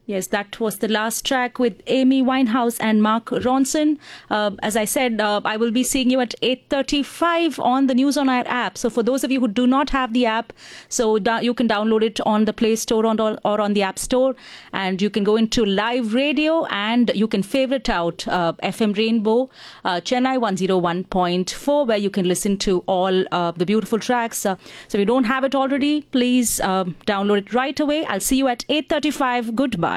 Yes, that was the last track with Amy Winehouse and Mark Ronson. As I said, I will be seeing you at 8:35 on the News on Air app. So for those of you who do not have the app, so you can download it on the Play Store or on the App Store, and you can go into live radio and you can favorite out FM Rainbow Chennai 101.4, where you can listen to all the beautiful tracks. So if you don't have it already, please download it right away. I'll see you at 8:35. Goodbye.